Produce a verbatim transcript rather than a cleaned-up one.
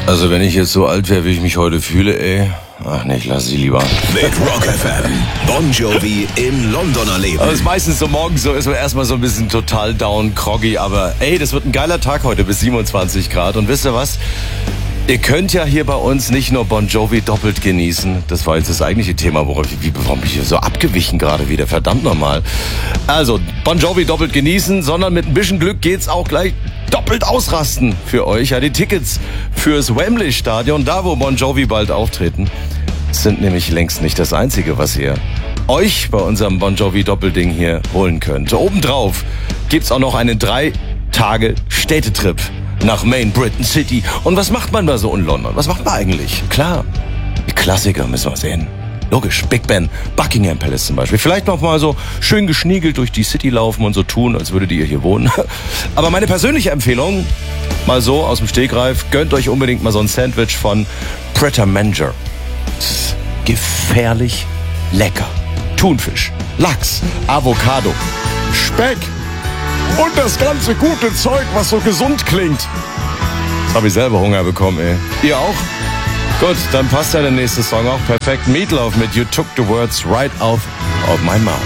Also wenn ich jetzt so alt wäre, wie ich mich heute fühle, ey. Ach nee, ich lasse sie lieber. Mit Rock F M. Bon Jovi im Londoner Leben. Also es ist meistens so morgens so, ist man erstmal so ein bisschen total down, groggy, aber ey, das wird ein geiler Tag heute bis siebenundzwanzig Grad. Und wisst ihr was? Ihr könnt ja hier bei uns nicht nur Bon Jovi doppelt genießen. Das war jetzt das eigentliche Thema, worauf ich, wie, warum bin ich hier so abgewichen gerade wieder? Verdammt nochmal. Also, Bon Jovi doppelt genießen, sondern mit ein bisschen Glück geht's auch gleich doppelt ausrasten für euch. Ja, die Tickets fürs Wembley-Stadion, da wo Bon Jovi bald auftreten, sind nämlich längst nicht das Einzige, was ihr euch bei unserem Bon Jovi Doppelding hier holen könnt. Obendrauf gibt's auch noch einen drei Tage Städtetrip nach Main Britain City. Und was macht man da so in London? Was macht man eigentlich? Klar, die Klassiker müssen wir sehen. Logisch, Big Ben, Buckingham Palace zum Beispiel. Vielleicht noch mal so schön geschniegelt durch die City laufen und so tun, als würdet ihr hier wohnen. Aber meine persönliche Empfehlung, mal so aus dem Stegreif, gönnt euch unbedingt mal so ein Sandwich von Pret a Manger. Gefährlich lecker. Thunfisch, Lachs, Avocado, Speck und das ganze gute Zeug, was so gesund klingt. Jetzt habe ich selber Hunger bekommen, ey. Ihr auch? Gut, dann passt ja der nächste Song auch perfekt. Meatloaf mit You Took the Words Right Out of My Mouth.